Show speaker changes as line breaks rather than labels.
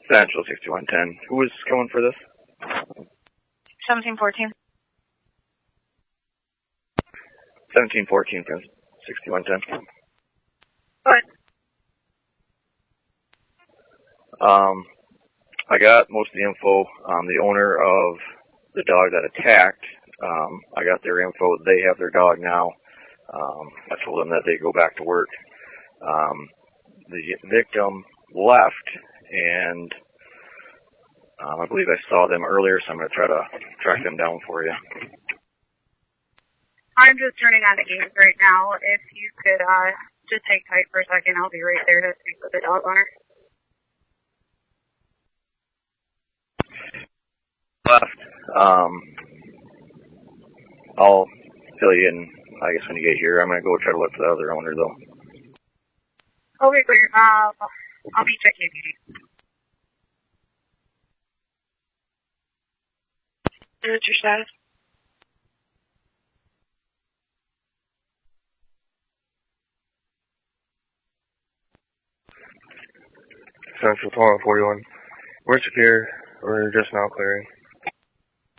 Central 6110. Who was going for this?
1714.
1714 from 6110.
Go ahead.
I got most of the info. The owner of the dog that attacked, I got their info. They have their dog now. I told them that they go back to work. The victim left, and I believe I saw them earlier, so I'm going to try to track them down for you.
I'm just turning on the games right now. If you could just hang tight for a second, I'll be right there to speak with the dog owner.
Left. I'll fill you in, I guess, when you get here. I'm going to go try to look for the other owner, though.
Okay, clear. I'll be checking you. What's your status?
Central 2141. We're secure. We're just now clearing.